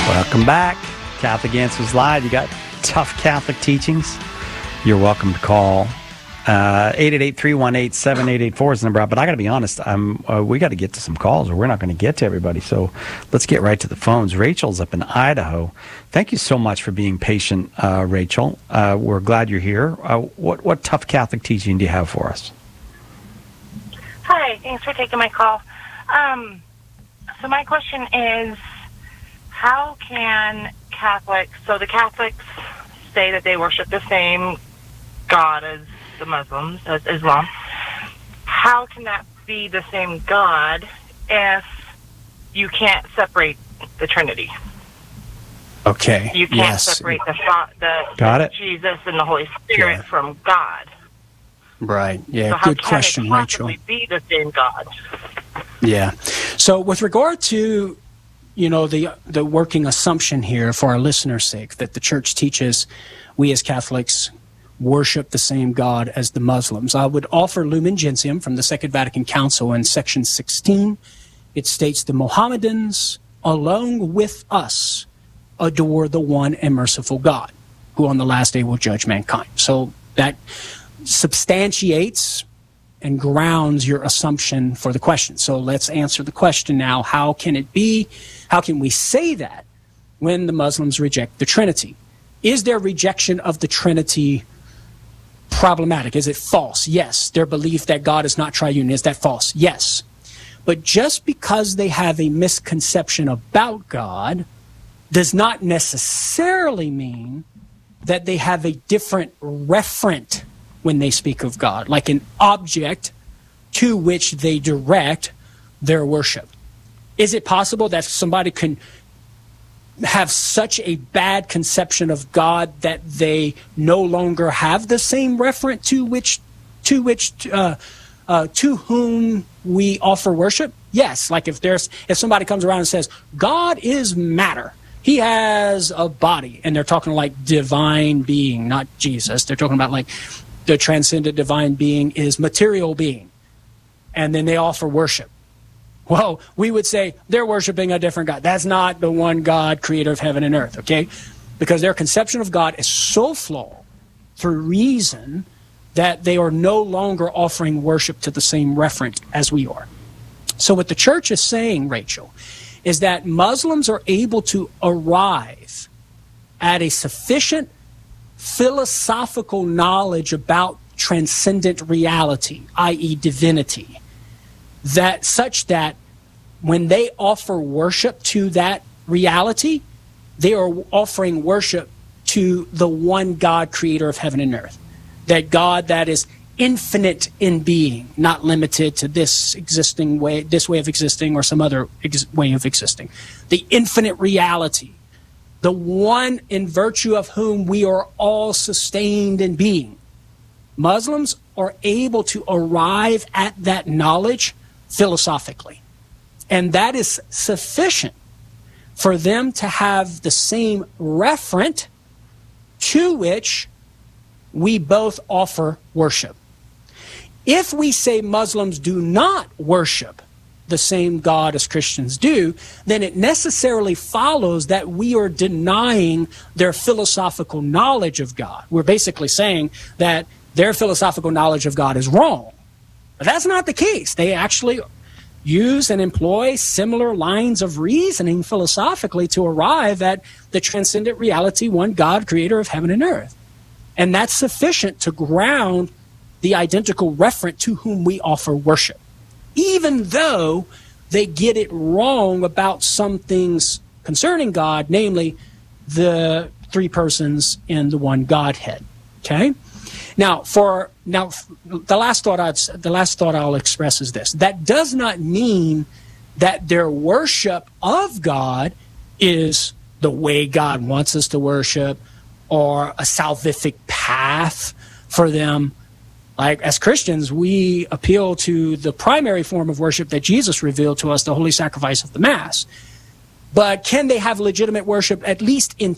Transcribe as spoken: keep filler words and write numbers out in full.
Welcome back. Catholic Answers Live. You got tough Catholic teachings? You're welcome to call. Uh, eight eight eight, three one eight, seven eight eight four is the number. But I got to be honest, I'm, uh, we got to get to some calls or we're not going to get to everybody. So let's get right to the phones. Rachel's up in Idaho. Thank you so much for being patient, uh, Rachel. Uh, we're glad you're here. Uh, what, what tough Catholic teaching do you have for us? Hi, thanks for taking my call. Um, so my question is, how can Catholics, so the Catholics say that they worship the same God as the Muslims, as Islam. How can that be the same God if you can't separate the Trinity? Okay. You can't yes. separate the, the, Got the it. Jesus and the Holy Spirit yeah. from God. Right. Yeah. So how Good can question, it possibly Rachel. be the same God? Yeah. So with regard to, you know, the the working assumption here for our listeners' sake that the church teaches we as Catholics worship the same God as the Muslims, I would offer Lumen Gentium from the Second Vatican Council in section sixteen. It states the Mohammedans, along with us, adore the one and merciful God, who on the last day will judge mankind. So that substantiates and grounds your assumption for the question. So let's answer the question now. How can it be? How can we say that when the Muslims reject the Trinity? Is their rejection of the Trinity problematic? Is it false? Yes. Their belief that God is not triune, is that false? Yes. But just because they have a misconception about God does not necessarily mean that they have a different referent when they speak of God, like an object to which they direct their worship. Is it possible that somebody can have such a bad conception of God that they no longer have the same referent to which, to which, uh, uh, to whom we offer worship? Yes. Like if there's, if somebody comes around and says, God is matter, he has a body, and they're talking like divine being, not Jesus. They're talking about like the transcendent divine being is material being, and then they offer worship. Well, we would say they're worshiping a different God. That's not the one God, creator of heaven and earth, okay? Because their conception of God is so flawed through reason that they are no longer offering worship to the same referent as we are. So what the church is saying, Rachel, is that Muslims are able to arrive at a sufficient philosophical knowledge about transcendent reality, that is divinity, that such that when they offer worship to that reality, they are offering worship to the one God, creator of heaven and earth. That God that is infinite in being, not limited to this existing way, this way of existing or some other ex- way of existing. The infinite reality, the one in virtue of whom we are all sustained in being. Muslims are able to arrive at that knowledge philosophically. And that is sufficient for them to have the same referent to which we both offer worship. If we say Muslims do not worship the same God as Christians do, then it necessarily follows that we are denying their philosophical knowledge of God. We're basically saying that their philosophical knowledge of God is wrong. But that's not the case. They actually use and employ similar lines of reasoning philosophically to arrive at the transcendent reality, one God, creator of heaven and earth. And that's sufficient to ground the identical referent to whom we offer worship, even though they get it wrong about some things concerning God, namely the three persons in the one Godhead. Okay? Now, for now, the last thought I'd, the last thought I'll express is this: that does not mean that their worship of God is the way God wants us to worship, or a salvific path for them. Like, as Christians, we appeal to the primary form of worship that Jesus revealed to us, the holy sacrifice of the Mass. But can they have legitimate worship, at least in